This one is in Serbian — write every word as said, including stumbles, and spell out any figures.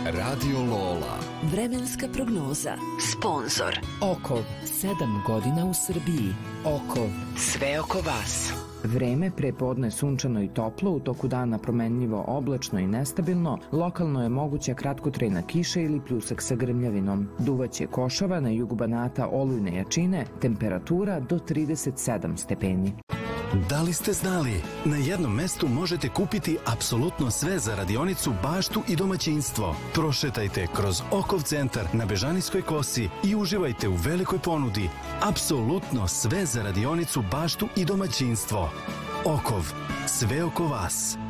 Radio Lola. Vremenska prognoza. Sponzor. Okov. Sedam godina u Srbiji. Okov. Sve oko vas. Vreme prepodne sunčano i toplo, u toku dana promenljivo oblačno i nestabilno, lokalno je moguća kratkotrajna kiša ili pljusak sa grmljavinom. Duvaće košava, na jugu Banata olujne jačine, temperatura do trideset sedam stepeni. Da li ste znali? Na jednom mestu možete kupiti apsolutno sve za radionicu, baštu i domaćinstvo. Prošetajte kroz Okov centar na Bežanijskoj kosi i uživajte u velikoj ponudi. Apsolutno sve za radionicu, baštu i domaćinstvo. Okov. Sve oko vas.